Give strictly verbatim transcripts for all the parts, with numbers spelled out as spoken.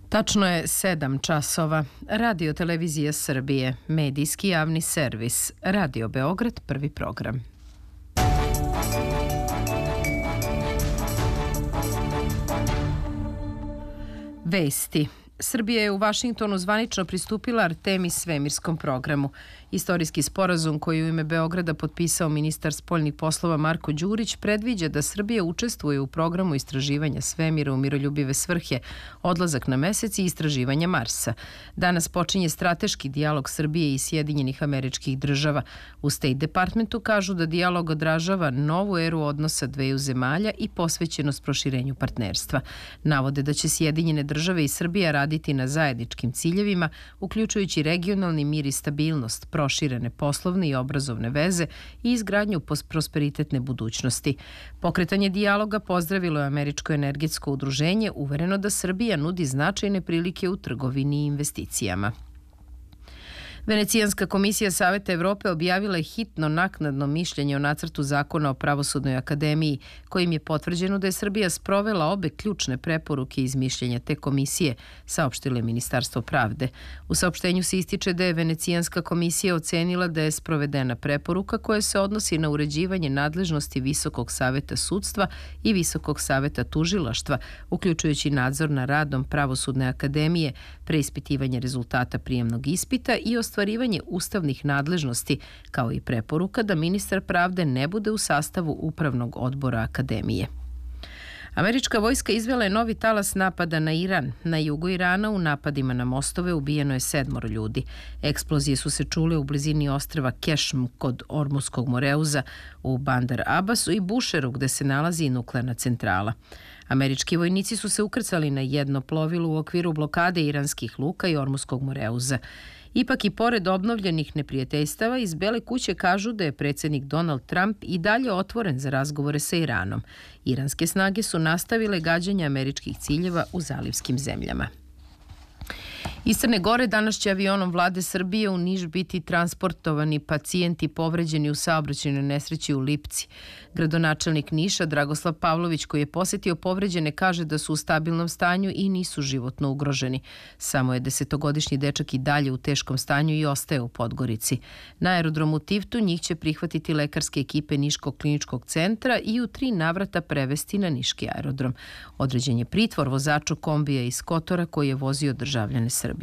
Tačno je sedam časova. Radio Televizija Srbije, medijski javni servis, Radio Beograd, prvi program. Vesti. Srbija je u Vašingtonu zvanično pristupila Artemis svemirskom programu. Istorijski sporazum koji u ime Beograda potpisao ministar spoljnih poslova Marko Đurić predviđa da Srbija učestvuje u programu istraživanja svemira u miroljubive svrhe, odlazak na mesec i istraživanja Marsa. Danas počinje strateški dijalog Srbije i Sjedinjenih Američkih Država. U State Departmentu kažu da dijalog odražava novu eru odnosa dveju zemalja i posvećenost proširenju partnerstva. Navode da će Sjedinjene Države i Srbija raditi na zajedničkim ciljevima, uključujući regionalni mir i stabilnost, proširene poslovne i obrazovne veze i izgradnju prosperitetne budućnosti. Pokretanje dijaloga pozdravilo je Američko energetsko udruženje, uvereno da Srbija nudi značajne prilike u trgovini i investicijama. Venecijanska komisija Saveta Evrope objavila je hitno naknadno mišljenje o nacrtu zakona o Pravosudnoj akademiji, kojim je potvrđeno da je Srbija sprovela obe ključne preporuke iz mišljenja te komisije, saopštilo je Ministarstvo pravde. U saopštenju se ističe da je Venecijanska komisija ocenila da je sprovedena preporuka koja se odnosi na uređivanje nadležnosti Visokog saveta sudstva i Visokog saveta tužilaštva, uključujući nadzor na radom Pravosudne akademije, preispitivanje rezultata prijemnog ispita i ostvarivanje ustavnih nadležnosti, kao i preporuka da ministar pravde ne bude u sastavu upravnog odbora akademije. Američka vojska izvela je novi talas napada na Iran. Na jugu Irana u napadima na mostove ubijeno je sedmoro ljudi. Eksplozije su se čule u blizini ostrva Kešm kod Ormuskog Moreuza, u Bandar Abbasu i Bušeru gde se nalazi nuklearna centrala. Američki vojnici su se ukrcali na jedno plovilo u okviru blokade iranskih luka i Ormuskog Moreuza. Ipak i pored obnovljenih neprijateljstava, iz Bele kuće kažu da je predsjednik Donald Trump i dalje otvoren za razgovore sa Iranom. Iranske snage su nastavile gađanje američkih ciljeva u zalivskim zemljama. Iz Crne Gore danas će avionom vlade Srbije u Niš biti transportovani pacijenti povređeni u saobraćajnoj nesreći u Lipci. Gradonačelnik Niša Dragoslav Pavlović, koji je posetio povređene, kaže da su u stabilnom stanju i nisu životno ugroženi. Samo je desetogodišnji dečak i dalje u teškom stanju i ostaje u Podgorici. Na aerodromu Tivtu njih će prihvatiti lekarske ekipe Niškog kliničkog centra i u tri navrata prevesti na Niški aerodrom. Određen je pritvor vozaču kombija iz Kotora koji je vozio državljane Srbije.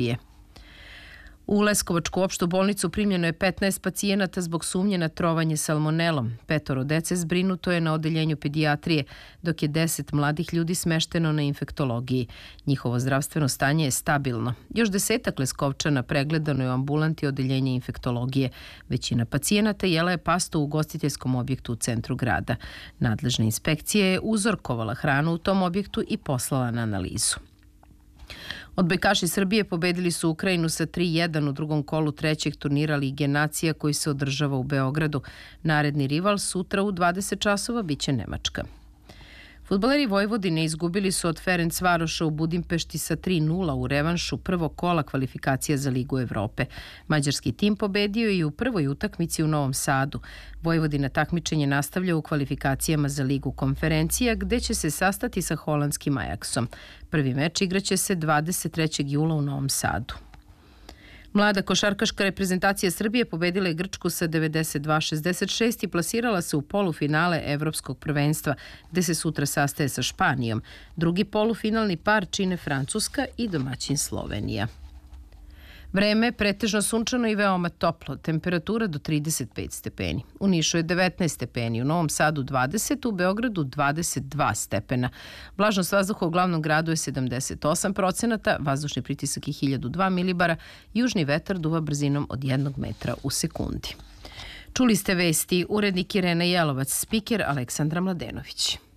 U Leskovačku opštu bolnicu primljeno je petnaest pacijenata zbog sumnje na trovanje salmonelom. Petoro dece zbrinuto je na odeljenju pedijatrije, dok je deset mladih ljudi smešteno na infektologiji. Njihovo zdravstveno stanje je stabilno. Još desetak Leskovčana pregledano je u ambulanti odeljenja infektologije. Većina pacijenata jela je pastu u ugostiteljskom objektu u centru grada. Nadležna inspekcija je uzorkovala hranu u tom objektu i poslala na analizu. Odbojkaši Srbije pobedili su Ukrajinu sa tri jedan u drugom kolu trećeg turnira Lige nacija koji se održava u Beogradu. Naredni rival sutra u dvadeset časova biće Nemačka. Fudbaleri Vojvodine izgubili su od Ferencvaroša u Budimpešti sa tri nula u revanšu prvog kola kvalifikacija za Ligu Evrope. Mađarski tim pobedio je i u prvoj utakmici u Novom Sadu. Vojvodina takmičenje nastavlja u kvalifikacijama za Ligu konferencija, gde će se sastati sa holandskim Ajaksom. Prvi meč igraće se dvadeset trećeg jula u Novom Sadu. Mlada košarkaška reprezentacija Srbije pobedila je Grčku sa devedeset dva šezdeset šest i plasirala se u polufinale Evropskog prvenstva, gde se sutra sastaje sa Španijom. Drugi polufinalni par čine Francuska i domaćin Slovenija. Vreme je pretežno sunčano i veoma toplo, temperatura do trideset pet stepeni. U Nišu je devetnaest stepeni, u Novom Sadu dvadeset, u Beogradu dvadeset dva stepena. Vlažnost vazduha u glavnom gradu je sedamdeset osam procenata, vazdušni pritisak je hiljadu dva milibara, južni vetar duva brzinom od jednog metra u sekundi. Čuli ste vesti, urednik Irena Jelovac, spiker Aleksandra Mladenović.